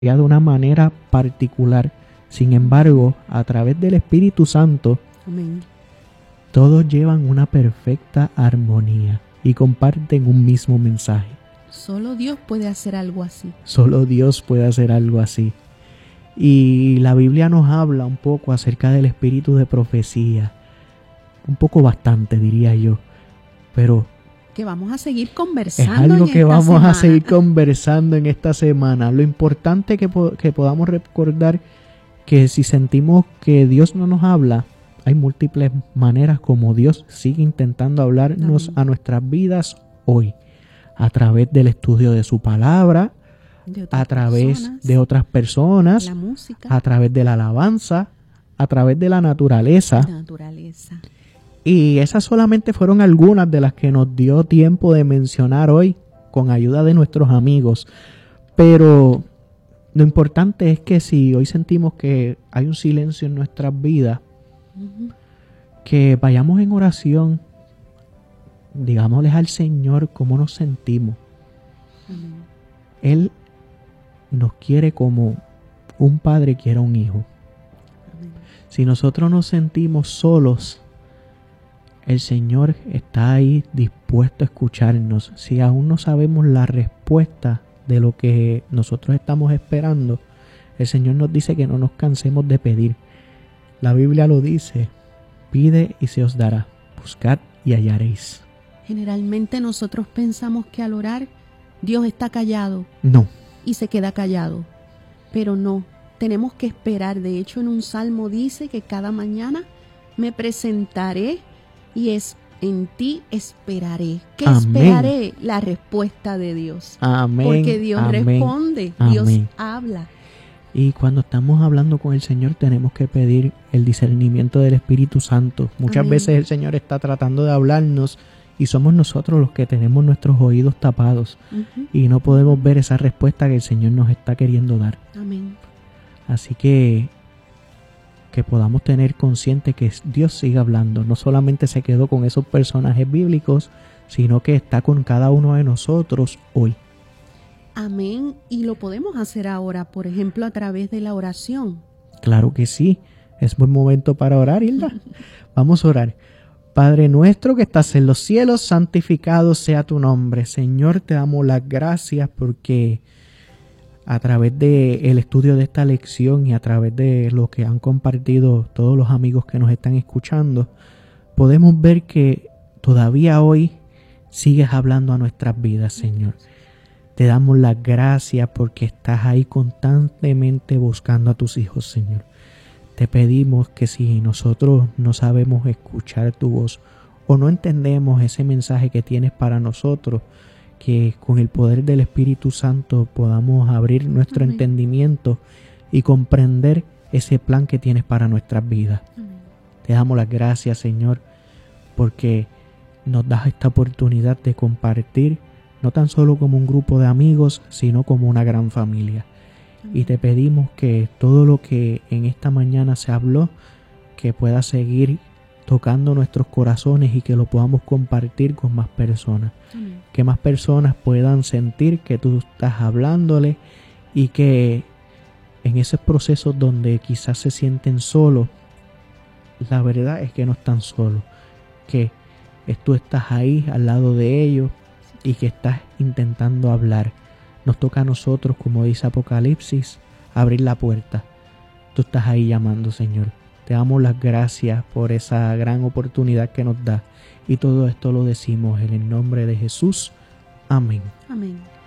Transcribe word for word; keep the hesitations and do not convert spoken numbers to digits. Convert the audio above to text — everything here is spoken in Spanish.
de una manera particular. Sin embargo, a través del Espíritu Santo, Amén. Todos llevan una perfecta armonía y comparten un mismo mensaje. Solo Dios puede hacer algo así. Solo Dios puede hacer algo así. Y la Biblia nos habla un poco acerca del espíritu de profecía. Un poco bastante, diría yo. Pero que vamos a seguir es conversando. algo en que esta vamos semana. a seguir conversando en esta semana. Lo importante que, po- que podamos recordar que si sentimos que Dios no nos habla, hay múltiples maneras como Dios sigue intentando hablarnos Amén. a nuestras vidas hoy. A través del estudio de su palabra, De otras a través personas, de otras personas, la música, a través de la alabanza, a través de la naturaleza. la naturaleza. Y esas solamente fueron algunas de las que nos dio tiempo de mencionar hoy con ayuda de nuestros amigos. Pero lo importante es que si hoy sentimos que hay un silencio en nuestras vidas, Ujú. que vayamos en oración, digámosles al Señor cómo nos sentimos. Amén. Él nos quiere como un padre quiere a un hijo. Amén. Si nosotros nos sentimos solos, el Señor está ahí dispuesto a escucharnos. Si aún no sabemos la respuesta de lo que nosotros estamos esperando, el Señor nos dice que no nos cansemos de pedir. La Biblia lo dice: pide y se os dará, buscad y hallaréis. Generalmente nosotros pensamos que al orar Dios está callado No, y se queda callado, pero no, tenemos que esperar. De hecho, en un salmo dice que cada mañana me presentaré y es en ti esperaré. ¿Qué Amén. esperaré? La respuesta de Dios. amén. Porque Dios amén. responde, Amén. Dios habla. Y cuando estamos hablando con el Señor tenemos que pedir el discernimiento del Espíritu Santo. Muchas Amén. veces el Señor está tratando de hablarnos y somos nosotros los que tenemos nuestros oídos tapados Ujú. y no podemos ver esa respuesta que el Señor nos está queriendo dar. Amén. Así que que podamos tener consciente que Dios sigue hablando. No solamente se quedó con esos personajes bíblicos, sino que está con cada uno de nosotros hoy. Amén. Y lo podemos hacer ahora, por ejemplo, a través de la oración. Claro que sí. Es buen momento para orar, Hilda. Vamos a orar. Padre nuestro que estás en los cielos, santificado sea tu nombre. Señor, te damos las gracias porque a través del estudio de esta lección y a través de lo que han compartido todos los amigos que nos están escuchando, podemos ver que todavía hoy sigues hablando a nuestras vidas, Señor. Te damos las gracias porque estás ahí constantemente buscando a tus hijos, Señor. Te pedimos que si nosotros no sabemos escuchar tu voz o no entendemos ese mensaje que tienes para nosotros, que con el poder del Espíritu Santo podamos abrir nuestro Amén. entendimiento y comprender ese plan que tienes para nuestras vidas. Amén. Te damos las gracias, Señor, porque nos das esta oportunidad de compartir, no tan solo como un grupo de amigos, sino como una gran familia. Y te pedimos que todo lo que en esta mañana se habló, que pueda seguir tocando nuestros corazones y que lo podamos compartir con más personas. Amén. Que más personas puedan sentir que tú estás hablándole y que en esos procesos donde quizás se sienten solos, la verdad es que no están solos, que tú estás ahí al lado de ellos y que estás intentando hablar. Nos toca a nosotros, como dice Apocalipsis, abrir la puerta. Tú estás ahí llamando, Señor. Te damos las gracias por esa gran oportunidad que nos da. Y todo esto lo decimos en el nombre de Jesús. Amén. Amén.